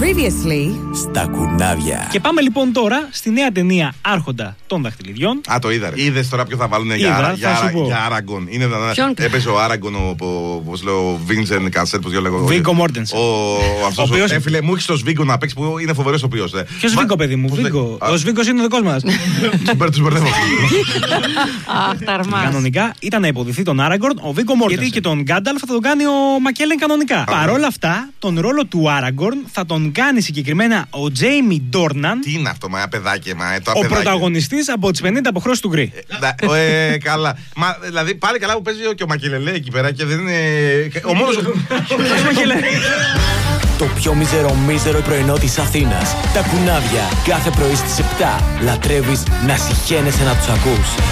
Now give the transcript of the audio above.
Previously στα κουνάβια. Και πάμε λοιπόν τώρα στη νέα ταινία Άρχοντα των Δαχτυλιδιών. Α, το είδα. Είδες τώρα ποιο θα βάλουν για Άραγκον. Είναι έπαιζε ο Άραγκον, όπως λέω, ο Βίνσεν Κασέτ, πώς λέγω. Βίγκο Μόρτενσεν. Αυτός ο έφυλε μου, έχει το Σβίγκο να παίξει που είναι φοβερός τοπιός. Ποιος Βίγκο, παιδί μου, Βίγκο. Ο Σβίγκος είναι ο δικός μας. Τους μπερδεύω. Αχ, ταρμάς. Κανονικά ήταν να υποδηθεί τον Άραγκορν ο Βίγκο Μόρτενσεν. Γιατί και τον Γκάνταλφ θα τον κάνει ο Μακέλεν κανονικά. Παρόλα αυτά, τον ρόλο του Άραγκορν θα τον κάνει συγκεκριμένα ο Τζέιμι Ντόρναν. Τι είναι αυτό, παιδάκι, ο πρωταγωνιστής από τις 50 αποχρώσεις του Γκρι. Καλά. Μα δηλαδή πάλι καλά που παίζει και ο Μακελελέ εκεί πέρα και δεν είναι. Ο μόνος. Το πιο μίζερο πρωινό της Αθήνας. Τα κουνάβια κάθε πρωί στις 7. Λατρεύεις να συχαίνεσαι να τους ακούς.